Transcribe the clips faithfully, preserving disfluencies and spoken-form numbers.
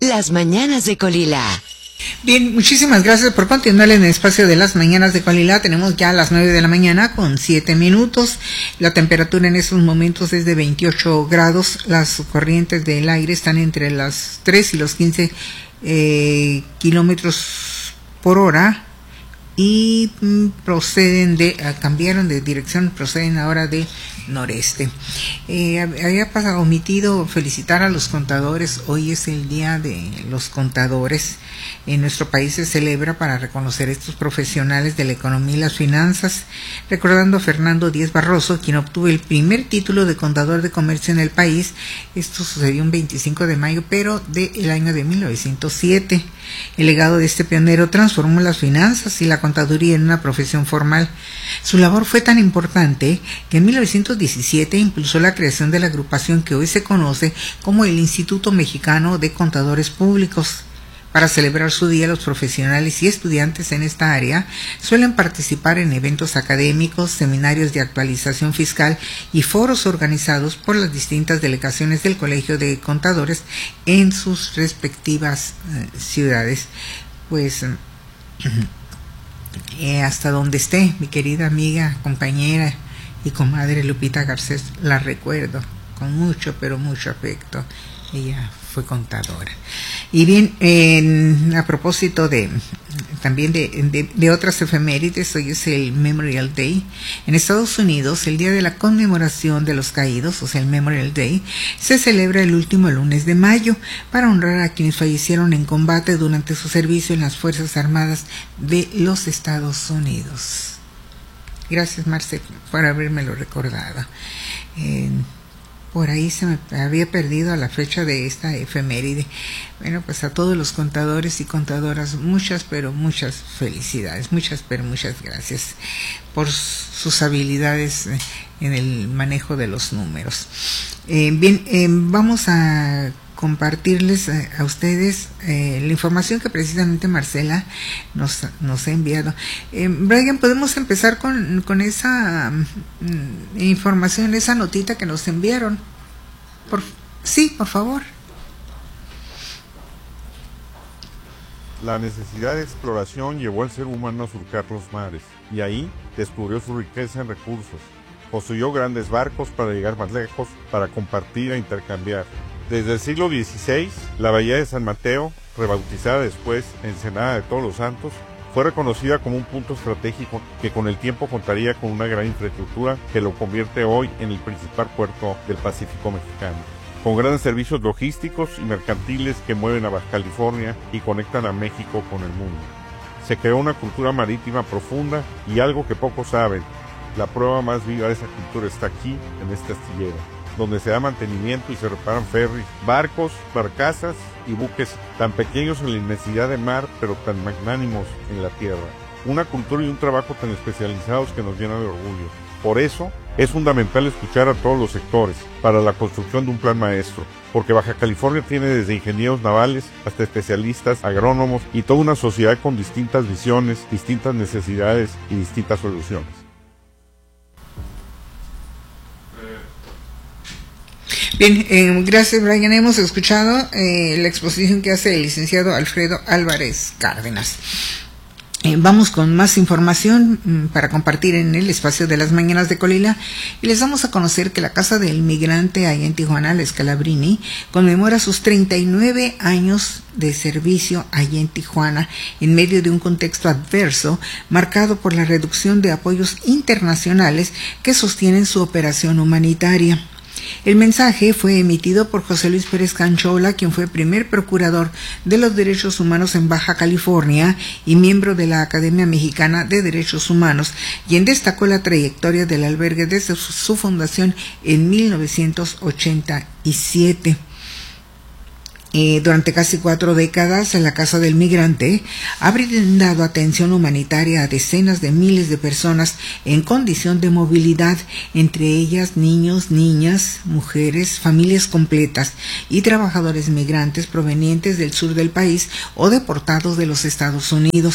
Las Mañanas de Colila. Bien, muchísimas gracias por continuar en el espacio de Las Mañanas de Colila. Tenemos ya las nueve de la mañana con siete minutos. La temperatura en estos momentos es de veintiocho grados. Las corrientes del aire están entre las tres y los quince eh, kilómetros por hora. Y mm, proceden de, cambiaron de dirección, proceden ahora de noreste. Eh, había pasado, omitido felicitar a los contadores. Hoy es el día de los contadores. En nuestro país se celebra para reconocer a estos profesionales de la economía y las finanzas, recordando a Fernando Díez Barroso, quien obtuvo el primer título de contador de comercio en el país. Esto sucedió un veinticinco de mayo, pero del año de mil novecientos siete. El legado de este pionero transformó las finanzas y la contaduría en una profesión formal. Su labor fue tan importante que en mil novecientos diecisiete impulsó la creación de la agrupación que hoy se conoce como el Instituto Mexicano de Contadores Públicos. Para celebrar su día, los profesionales y estudiantes en esta área suelen participar en eventos académicos, seminarios de actualización fiscal y foros organizados por las distintas delegaciones del Colegio de Contadores en sus respectivas eh, ciudades. Pues eh, hasta donde esté, mi querida amiga, compañera y comadre Lupita Garcés, la recuerdo con mucho, pero mucho afecto. Ella fue contadora. Y bien, eh, a propósito de también de, de, de otras efemérides, hoy es el Memorial Day. En Estados Unidos, el día de la conmemoración de los caídos, o sea, el Memorial Day, se celebra el último lunes de mayo para honrar a quienes fallecieron en combate durante su servicio en las Fuerzas Armadas de los Estados Unidos. Gracias, Marce, por habérmelo recordado. Eh, Por ahí se me había perdido a la fecha de esta efeméride. Bueno, pues a todos los contadores y contadoras, muchas, pero muchas felicidades, muchas, pero muchas gracias por sus habilidades en el manejo de los números. Eh, bien, eh, vamos a compartirles a, a ustedes eh, la información que precisamente Marcela nos, nos ha enviado. Eh, Brian, ¿podemos empezar con, con esa mm, información, esa notita que nos enviaron? Por, sí, por favor. La necesidad de exploración llevó al ser humano a surcar los mares, y ahí descubrió su riqueza en recursos. Construyó grandes barcos para llegar más lejos, para compartir e intercambiar. Desde el siglo dieciséis, la bahía de San Mateo, rebautizada después Ensenada de Todos los Santos, fue reconocida como un punto estratégico que con el tiempo contaría con una gran infraestructura que lo convierte hoy en el principal puerto del Pacífico mexicano, con grandes servicios logísticos y mercantiles que mueven a Baja California y conectan a México con el mundo. Se creó una cultura marítima profunda y algo que pocos saben, la prueba más viva de esa cultura está aquí, en este astillero, donde se da mantenimiento y se reparan ferries, barcos, barcazas y buques tan pequeños en la inmensidad de mar, pero tan magnánimos en la tierra. Una cultura y un trabajo tan especializados que nos llenan de orgullo. Por eso, es fundamental escuchar a todos los sectores para la construcción de un plan maestro, porque Baja California tiene desde ingenieros navales hasta especialistas, agrónomos y toda una sociedad con distintas visiones, distintas necesidades y distintas soluciones. Bien, eh, gracias, Brian. Hemos escuchado eh, la exposición que hace el licenciado Alfredo Álvarez Cárdenas. Eh, vamos con más información mm, para compartir en el espacio de las mañanas de Colila, y les damos a conocer que la Casa del Migrante allá en Tijuana, la Scalabrini, conmemora sus treinta y nueve años de servicio allá en Tijuana en medio de un contexto adverso marcado por la reducción de apoyos internacionales que sostienen su operación humanitaria. El mensaje fue emitido por José Luis Pérez Canchola, quien fue primer procurador de los derechos humanos en Baja California y miembro de la Academia Mexicana de Derechos Humanos, quien destacó la trayectoria del albergue desde su, su fundación en mil novecientos ochenta y siete. Eh, durante casi cuatro décadas, la Casa del Migrante ha brindado atención humanitaria a decenas de miles de personas en condición de movilidad, entre ellas niños, niñas, mujeres, familias completas y trabajadores migrantes provenientes del sur del país o deportados de los Estados Unidos.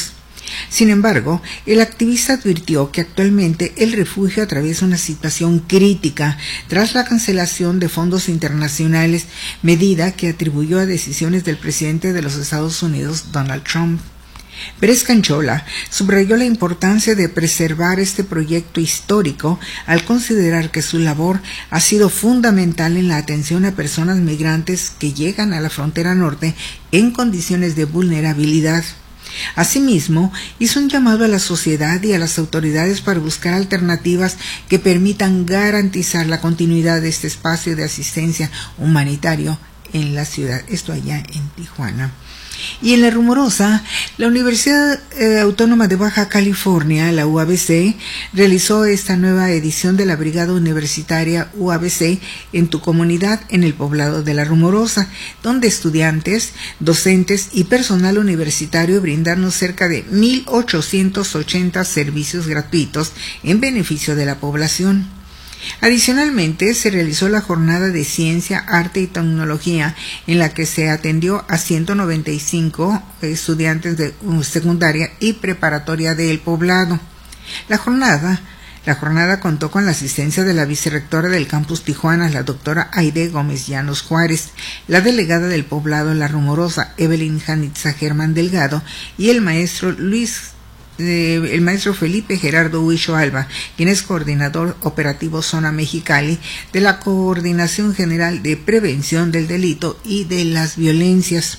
Sin embargo, el activista advirtió que actualmente el refugio atraviesa una situación crítica tras la cancelación de fondos internacionales, medida que atribuyó a decisiones del presidente de los Estados Unidos, Donald Trump. Pérez Canchola subrayó la importancia de preservar este proyecto histórico al considerar que su labor ha sido fundamental en la atención a personas migrantes que llegan a la frontera norte en condiciones de vulnerabilidad. Asimismo, hizo un llamado a la sociedad y a las autoridades para buscar alternativas que permitan garantizar la continuidad de este espacio de asistencia humanitario en la ciudad, esto allá en Tijuana. Y en La Rumorosa, la Universidad eh, Autónoma de Baja California, la U A B C, realizó esta nueva edición de la Brigada Universitaria U A B C en tu comunidad en el poblado de La Rumorosa, donde estudiantes, docentes y personal universitario brindaron cerca de mil ochocientos ochenta servicios gratuitos en beneficio de la población. Adicionalmente, se realizó la jornada de Ciencia, Arte y Tecnología, en la que se atendió a ciento noventa y cinco estudiantes de secundaria y preparatoria del poblado. La jornada, la jornada contó con la asistencia de la vicerrectora del campus Tijuana, la doctora Aide Gómez Llanos Juárez, la delegada del poblado La Rumorosa, Evelyn Janitza Germán Delgado, y el maestro Luis Eh, el maestro Felipe Gerardo Huicho Alba, quien es coordinador operativo Zona Mexicali de la Coordinación General de Prevención del Delito y de las Violencias.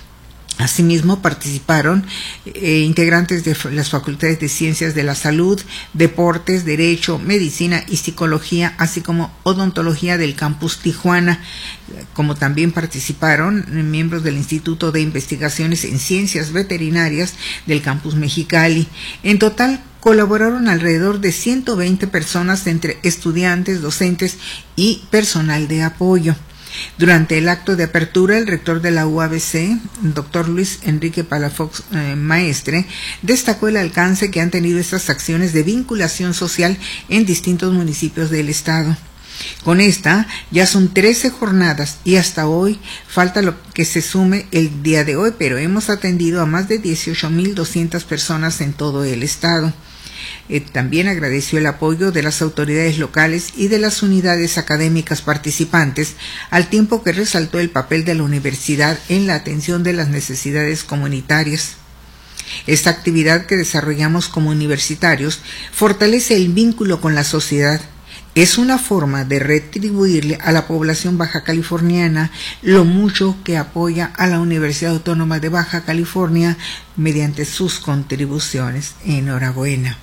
Asimismo, participaron eh, integrantes de las facultades de Ciencias de la Salud, Deportes, Derecho, Medicina y Psicología, así como Odontología del Campus Tijuana, como también participaron miembros del Instituto de Investigaciones en Ciencias Veterinarias del Campus Mexicali. En total, colaboraron alrededor de ciento veinte personas entre estudiantes, docentes y personal de apoyo. Durante el acto de apertura, el rector de la U A B C, doctor Luis Enrique Palafox eh, Maestre, destacó el alcance que han tenido estas acciones de vinculación social en distintos municipios del estado. Con esta ya son trece jornadas y hasta hoy falta lo que se sume el día de hoy, pero hemos atendido a más de dieciocho mil doscientas personas en todo el estado. Eh, también agradeció el apoyo de las autoridades locales y de las unidades académicas participantes, al tiempo que resaltó el papel de la universidad en la atención de las necesidades comunitarias. Esta actividad que desarrollamos como universitarios fortalece el vínculo con la sociedad. Es una forma de retribuirle a la población baja californiana lo mucho que apoya a la Universidad Autónoma de Baja California mediante sus contribuciones. Enhorabuena.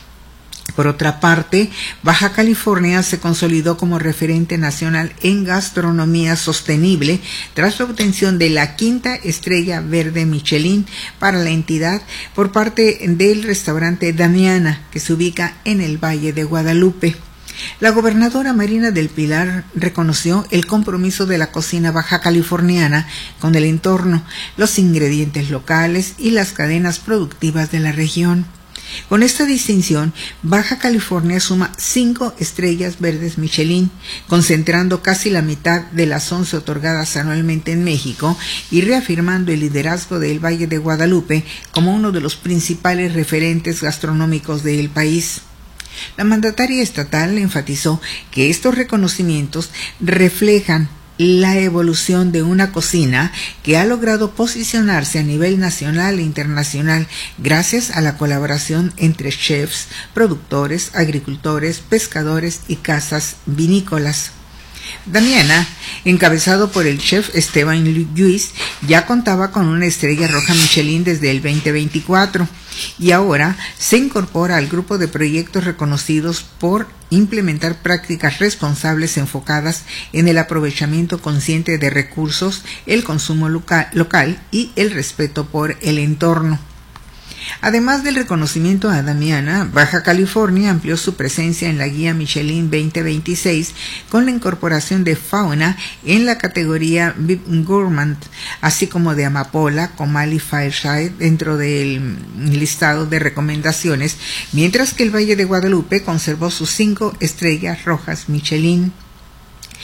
Por otra parte, Baja California se consolidó como referente nacional en gastronomía sostenible tras la obtención de la quinta estrella verde Michelin para la entidad por parte del restaurante Damiana, que se ubica en el Valle de Guadalupe. La gobernadora Marina del Pilar reconoció el compromiso de la cocina baja californiana con el entorno, los ingredientes locales y las cadenas productivas de la región. Con esta distinción, Baja California suma cinco estrellas verdes Michelin, concentrando casi la mitad de las once otorgadas anualmente en México y reafirmando el liderazgo del Valle de Guadalupe como uno de los principales referentes gastronómicos del país. La mandataria estatal enfatizó que estos reconocimientos reflejan la evolución de una cocina que ha logrado posicionarse a nivel nacional e internacional gracias a la colaboración entre chefs, productores, agricultores, pescadores y casas vinícolas. Damiana, encabezado por el chef Esteban Lluís, ya contaba con una estrella roja Michelin desde el veinte veinticuatro y ahora se incorpora al grupo de proyectos reconocidos por implementar prácticas responsables enfocadas en el aprovechamiento consciente de recursos, el consumo local, local y el respeto por el entorno. Además del reconocimiento a Damiana, Baja California amplió su presencia en la guía Michelin veinte veintiséis con la incorporación de fauna en la categoría V I P Gourmand, así como de amapola, comal y fireside dentro del listado de recomendaciones, mientras que el Valle de Guadalupe conservó sus cinco estrellas rojas Michelin.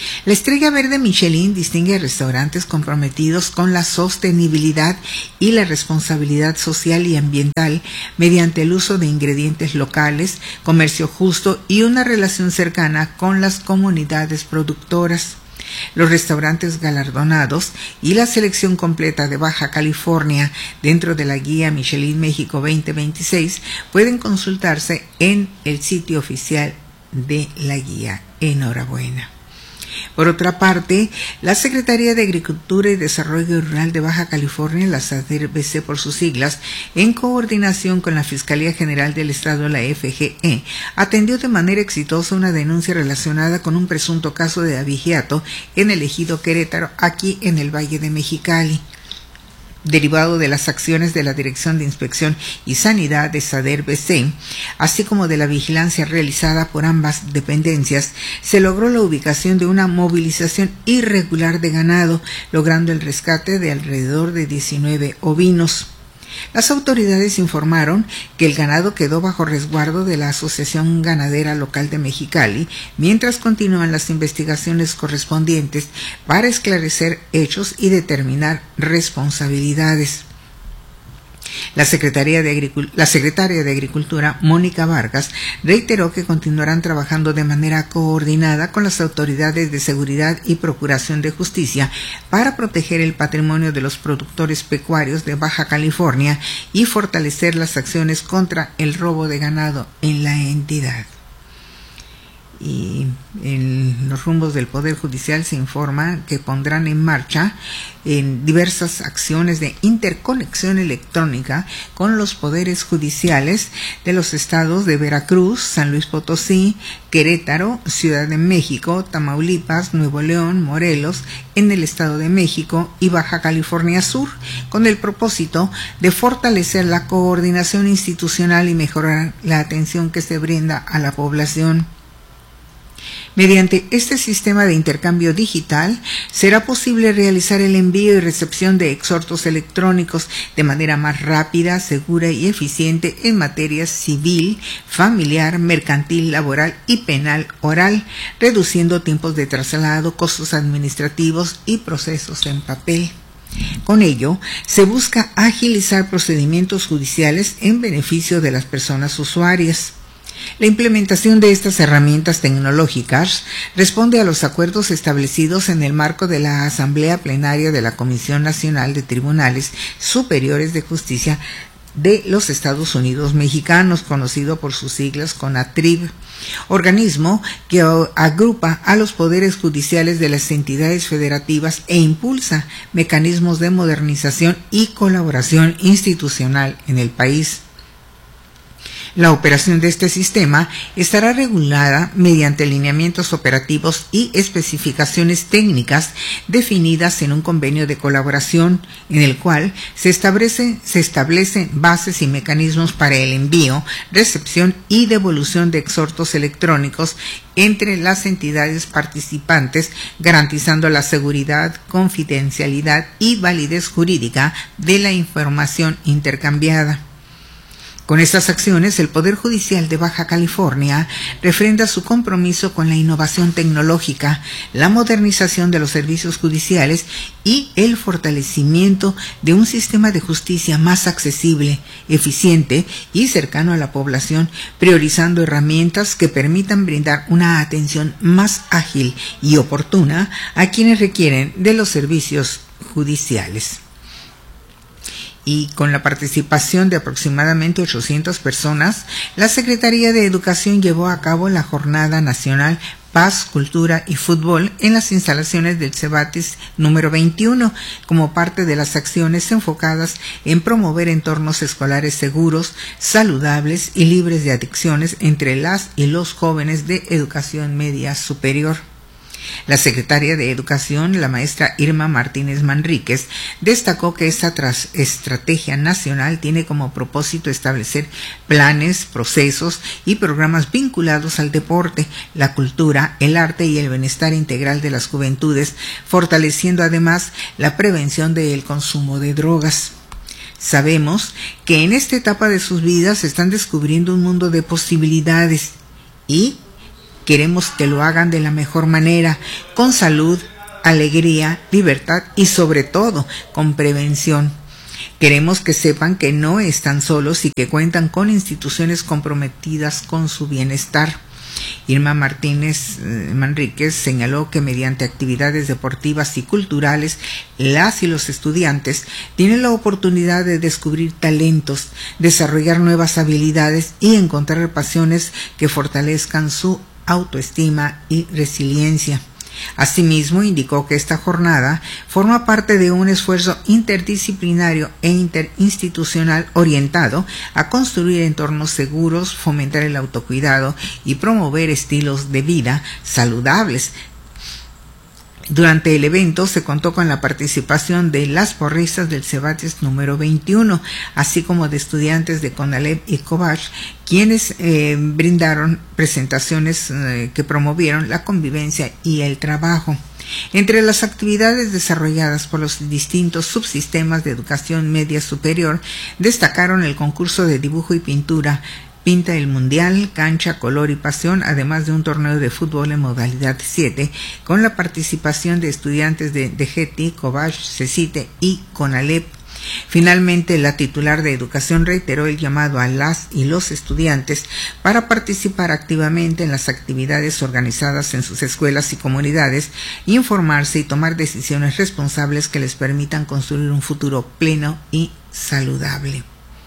La estrella verde Michelin distingue a restaurantes comprometidos con la sostenibilidad y la responsabilidad social y ambiental mediante el uso de ingredientes locales, comercio justo y una relación cercana con las comunidades productoras. Los restaurantes galardonados y la selección completa de Baja California dentro de la guía Michelin México veinte veintiséis pueden consultarse en el sitio oficial de la guía. Enhorabuena. Por otra parte, la Secretaría de Agricultura y Desarrollo Rural de Baja California, la SADER-B C por sus siglas, en coordinación con la Fiscalía General del Estado, la F G E, atendió de manera exitosa una denuncia relacionada con un presunto caso de abigeato en el ejido Querétaro, aquí en el Valle de Mexicali. Derivado de las acciones de la Dirección de Inspección y Sanidad de SADER-B C, así como de la vigilancia realizada por ambas dependencias, se logró la ubicación de una movilización irregular de ganado, logrando el rescate de alrededor de diecinueve ovinos. Las autoridades informaron que el ganado quedó bajo resguardo de la Asociación Ganadera Local de Mexicali, mientras continúan las investigaciones correspondientes para esclarecer hechos y determinar responsabilidades. La Secretaría de Agricul- la Secretaria de Agricultura, Mónica Vargas, reiteró que continuarán trabajando de manera coordinada con las autoridades de seguridad y procuración de justicia para proteger el patrimonio de los productores pecuarios de Baja California y fortalecer las acciones contra el robo de ganado en la entidad. Y en los rumbos del Poder Judicial se informa que pondrán en marcha en diversas acciones de interconexión electrónica con los poderes judiciales de los estados de Veracruz, San Luis Potosí, Querétaro, Ciudad de México, Tamaulipas, Nuevo León, Morelos, en el Estado de México y Baja California Sur, con el propósito de fortalecer la coordinación institucional y mejorar la atención que se brinda a la población. Mediante este sistema de intercambio digital, será posible realizar el envío y recepción de exhortos electrónicos de manera más rápida, segura y eficiente en materia civil, familiar, mercantil, laboral y penal oral, reduciendo tiempos de traslado, costos administrativos y procesos en papel. Con ello, se busca agilizar procedimientos judiciales en beneficio de las personas usuarias. La implementación de estas herramientas tecnológicas responde a los acuerdos establecidos en el marco de la Asamblea Plenaria de la Comisión Nacional de Tribunales Superiores de Justicia de los Estados Unidos Mexicanos, conocido por sus siglas CONATRIB, organismo que agrupa a los poderes judiciales de las entidades federativas e impulsa mecanismos de modernización y colaboración institucional en el país. La operación de este sistema estará regulada mediante lineamientos operativos y especificaciones técnicas definidas en un convenio de colaboración en el cual se establece, se establecen bases y mecanismos para el envío, recepción y devolución de exhortos electrónicos entre las entidades participantes, garantizando la seguridad, confidencialidad y validez jurídica de la información intercambiada. Con estas acciones, el Poder Judicial de Baja California refrenda su compromiso con la innovación tecnológica, la modernización de los servicios judiciales y el fortalecimiento de un sistema de justicia más accesible, eficiente y cercano a la población, priorizando herramientas que permitan brindar una atención más ágil y oportuna a quienes requieren de los servicios judiciales. Y con la participación de aproximadamente ochocientas personas, la Secretaría de Educación llevó a cabo la Jornada Nacional Paz, Cultura y Fútbol en las instalaciones del Cebatis número veintiuno, como parte de las acciones enfocadas en promover entornos escolares seguros, saludables y libres de adicciones entre las y los jóvenes de educación media superior. La secretaria de Educación, la maestra Irma Martínez Manríquez, destacó que esta estrategia nacional tiene como propósito establecer planes, procesos y programas vinculados al deporte, la cultura, el arte y el bienestar integral de las juventudes, fortaleciendo además la prevención del consumo de drogas. Sabemos que en esta etapa de sus vidas están descubriendo un mundo de posibilidades y Queremos que lo hagan de la mejor manera, con salud, alegría, libertad y sobre todo con prevención. Queremos que sepan que no están solos y que cuentan con instituciones comprometidas con su bienestar. Irma Martínez eh, Manríquez señaló que mediante actividades deportivas y culturales, las y los estudiantes tienen la oportunidad de descubrir talentos, desarrollar nuevas habilidades y encontrar pasiones que fortalezcan su autoestima y resiliencia. Asimismo, indicó que esta jornada forma parte de un esfuerzo interdisciplinario e interinstitucional orientado a construir entornos seguros, fomentar el autocuidado y promover estilos de vida saludables. Durante el evento se contó con la participación de las porristas del Cebatis número veintiuno, así como de estudiantes de CONALEP y COBACH, quienes eh, brindaron presentaciones eh, que promovieron la convivencia y el trabajo. Entre las actividades desarrolladas por los distintos subsistemas de educación media superior, destacaron el concurso de dibujo y pintura, Pinta el Mundial, Cancha, Color y Pasión, además de un torneo de fútbol en modalidad siete, con la participación de estudiantes de D G T I, COBACH, CECITE y CONALEP. Finalmente, la titular de Educación reiteró el llamado a las y los estudiantes para participar activamente en las actividades organizadas en sus escuelas y comunidades, informarse y tomar decisiones responsables que les permitan construir un futuro pleno y saludable.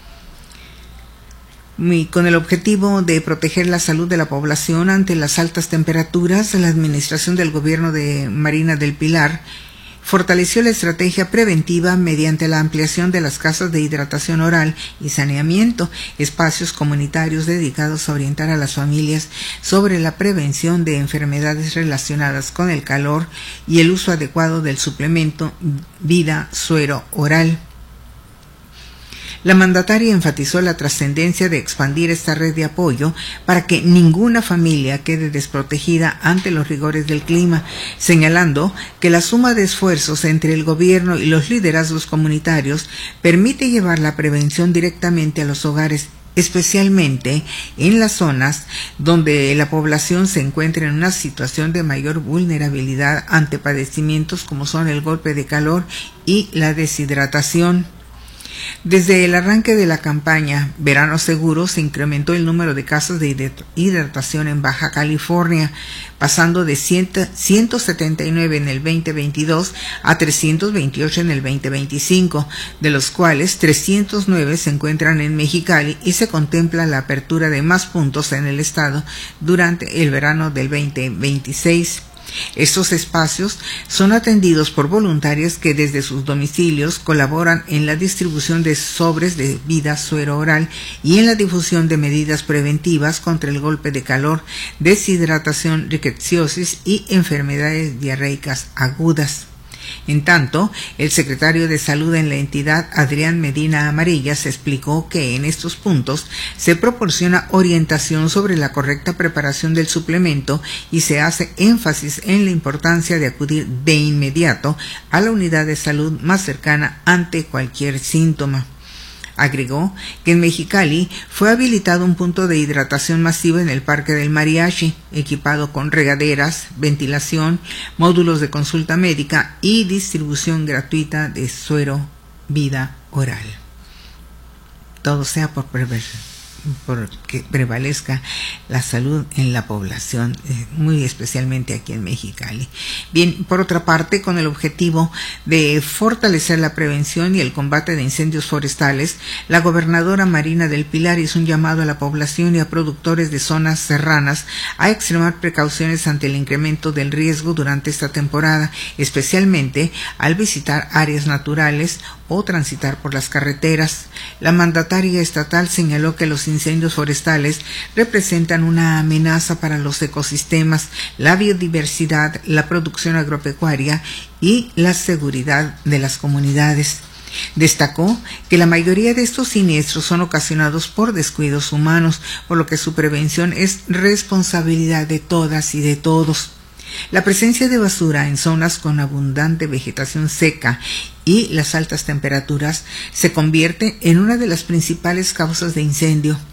Y con el objetivo de proteger la salud de la población ante las altas temperaturas, la administración del gobierno de Marina del Pilar fortaleció la estrategia preventiva mediante la ampliación de las casas de hidratación oral y saneamiento, espacios comunitarios dedicados a orientar a las familias sobre la prevención de enfermedades relacionadas con el calor y el uso adecuado del suplemento Vida Suero Oral. La mandataria enfatizó la trascendencia de expandir esta red de apoyo para que ninguna familia quede desprotegida ante los rigores del clima, señalando que la suma de esfuerzos entre el gobierno y los liderazgos comunitarios permite llevar la prevención directamente a los hogares, especialmente en las zonas donde la población se encuentra en una situación de mayor vulnerabilidad ante padecimientos como son el golpe de calor y la deshidratación. Desde el arranque de la campaña Verano Seguro se incrementó el número de casos de hidratación en Baja California, pasando de ciento setenta y nueve en el veinte veintidós a trescientos veintiocho en el veinte veinticinco, de los cuales trescientos nueve se encuentran en Mexicali y se contempla la apertura de más puntos en el estado durante el verano del veinte veintiséis. Estos espacios son atendidos por voluntarias que desde sus domicilios colaboran en la distribución de sobres de vida suero oral y en la difusión de medidas preventivas contra el golpe de calor, deshidratación, rickettsiosis y enfermedades diarreicas agudas. En tanto, el secretario de Salud en la entidad, Adrián Medina Amarillas, explicó que en estos puntos se proporciona orientación sobre la correcta preparación del suplemento y se hace énfasis en la importancia de acudir de inmediato a la unidad de salud más cercana ante cualquier síntoma. Agregó que en Mexicali fue habilitado un punto de hidratación masivo en el Parque del Mariachi, equipado con regaderas, ventilación, módulos de consulta médica y distribución gratuita de suero vida oral. Todo sea por prevención, por que prevalezca la salud en la población, eh, muy especialmente aquí en Mexicali. Bien, por otra parte, con el objetivo de fortalecer la prevención y el combate de incendios forestales, la gobernadora Marina del Pilar hizo un llamado a la población y a productores de zonas serranas a extremar precauciones ante el incremento del riesgo durante esta temporada, especialmente al visitar áreas naturales o transitar por las carreteras. La mandataria estatal señaló que los incendios forestales representan una amenaza para los ecosistemas, la biodiversidad, la producción agropecuaria y la seguridad de las comunidades. Destacó que la mayoría de estos siniestros son ocasionados por descuidos humanos, por lo que su prevención es responsabilidad de todas y de todos. La presencia de basura en zonas con abundante vegetación seca y las altas temperaturas se convierte en una de las principales causas de incendio.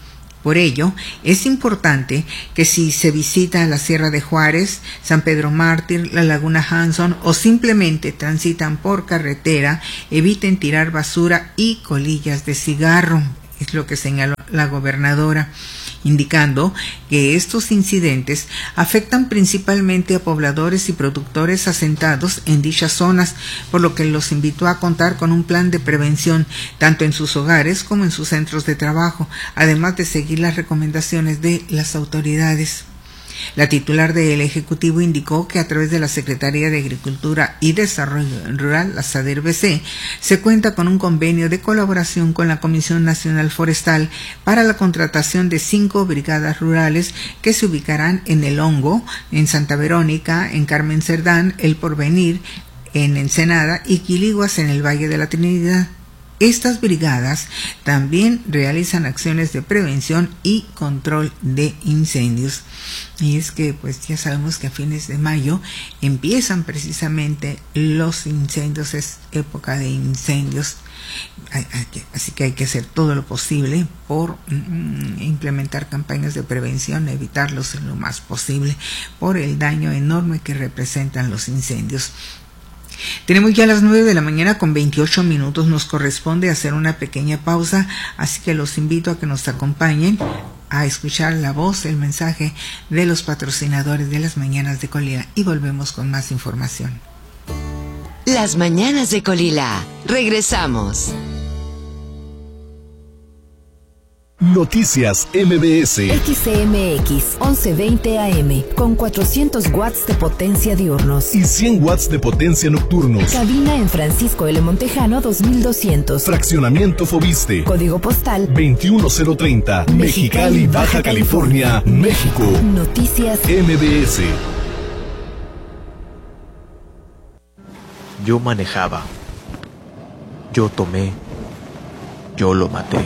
Por ello, es importante que si se visita la Sierra de Juárez, San Pedro Mártir, la Laguna Hanson o simplemente transitan por carretera, eviten tirar basura y colillas de cigarro, es lo que señaló la gobernadora, indicando que estos incidentes afectan principalmente a pobladores y productores asentados en dichas zonas, por lo que los invitó a contar con un plan de prevención tanto en sus hogares como en sus centros de trabajo, además de seguir las recomendaciones de las autoridades. La titular del Ejecutivo indicó que a través de la Secretaría de Agricultura y Desarrollo Rural, la SADER-B C, se cuenta con un convenio de colaboración con la Comisión Nacional Forestal para la contratación de cinco brigadas rurales que se ubicarán en El Hongo, en Santa Verónica, en Carmen Cerdán, El Porvenir, en Ensenada y Quiliguas en el Valle de la Trinidad. Estas brigadas también realizan acciones de prevención y control de incendios. Y es que pues ya sabemos que a fines de mayo empiezan precisamente los incendios, es época de incendios. Así que hay que hacer todo lo posible por mm, implementar campañas de prevención, evitarlos en lo más posible por el daño enorme que representan los incendios. Tenemos ya las nueve de la mañana con veintiocho minutos, nos corresponde hacer una pequeña pausa, así que los invito a que nos acompañen a escuchar la voz, el mensaje de los patrocinadores de las Mañanas de Colila y volvemos con más información. Las Mañanas de Colila, regresamos. Noticias M B S. X C M X once veinte A M con cuatrocientos watts de potencia diurnos y cien watts de potencia nocturnos. Cabina en Francisco L. Montejano dos mil doscientos. Fraccionamiento Fobiste. Código postal veintiuno cero treinta. Mexicali, Baja California, México. Noticias M B S. Yo manejaba. Yo tomé. Yo lo maté.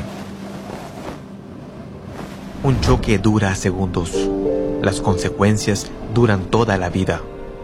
Un choque dura segundos. Las consecuencias duran toda la vida.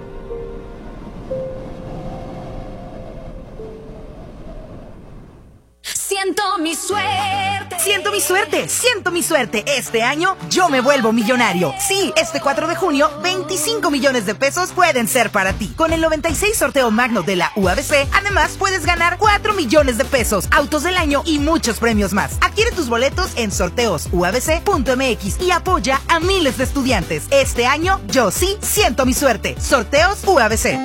Siento mi suerte. Siento mi suerte, siento mi suerte. Este año yo me vuelvo millonario. Sí, este cuatro de junio, veinticinco millones de pesos pueden ser para ti. Con el noventa y seis sorteo magno de la U A B C, además puedes ganar cuatro millones de pesos, autos del año y muchos premios más. Adquiere tus boletos en sorteos u a b c punto m x y apoya a miles de estudiantes. Este año yo sí siento mi suerte. Sorteos U A B C.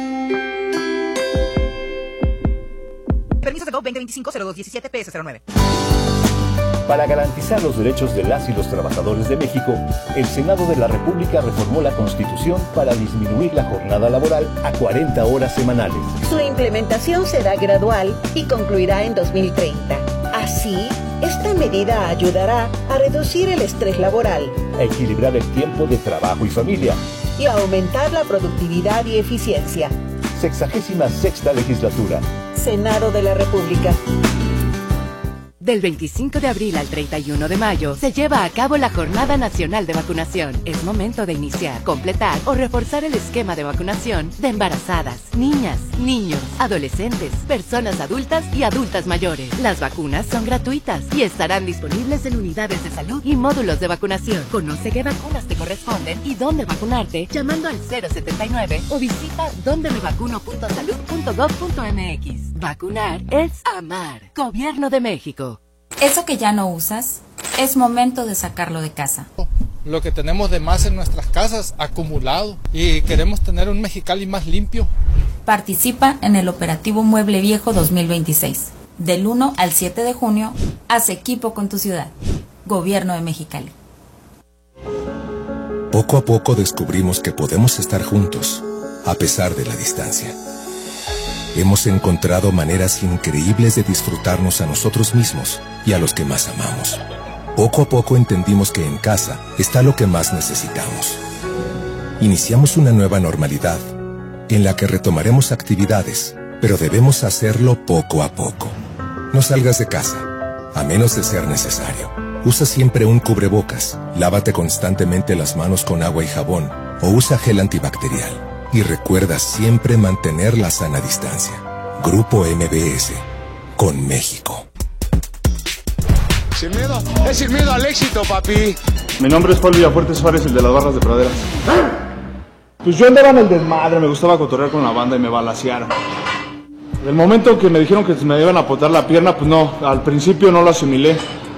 Permiso de Go veinte veinticinco cero dos diecisiete P S cero nueve. Para garantizar los derechos de las y los trabajadores de México, el Senado de la República reformó la Constitución para disminuir la jornada laboral a cuarenta horas semanales. Su implementación será gradual y concluirá en dos mil treinta. Así, esta medida ayudará a reducir el estrés laboral, a equilibrar el tiempo de trabajo y familia y a aumentar la productividad y eficiencia. Sexagésima sexta legislatura. Senado de la República. Del veinticinco de abril al treinta y uno de mayo se lleva a cabo la Jornada Nacional de Vacunación. Es momento de iniciar, completar o reforzar el esquema de vacunación de embarazadas, niñas, niños, adolescentes, personas adultas y adultas mayores. Las vacunas son gratuitas y estarán disponibles en unidades de salud y módulos de vacunación. Conoce qué vacunas te corresponden y dónde vacunarte llamando al cero setenta y nueve o visita donde me vacuno punto salud punto gov punto m x. Vacunar es amar. Gobierno de México. Eso que ya no usas, es momento de sacarlo de casa. Lo que tenemos de más en nuestras casas, acumulado, y queremos tener un Mexicali más limpio. Participa en el Operativo Mueble Viejo dos mil veintiséis. Del uno al siete de junio, haz equipo con tu ciudad. Gobierno de Mexicali. Poco a poco descubrimos que podemos estar juntos, a pesar de la distancia. Hemos encontrado maneras increíbles de disfrutarnos a nosotros mismos y a los que más amamos. Poco a poco entendimos que en casa está lo que más necesitamos. Iniciamos una nueva normalidad, en la que retomaremos actividades, pero debemos hacerlo poco a poco. No salgas de casa, a menos de ser necesario. Usa siempre un cubrebocas, lávate constantemente las manos con agua y jabón, o usa gel antibacterial. Y recuerda siempre mantener la sana distancia. Grupo M B S, con México. Sin miedo, es sin miedo al éxito, papi. Mi nombre es Paul Villafuerte Suárez, el de las barras de praderas. Pues yo andaba en el desmadre, me gustaba cotorrear con la banda y me balacearon. El momento que me dijeron que me iban a apotar la pierna, pues no, al principio no lo asimilé.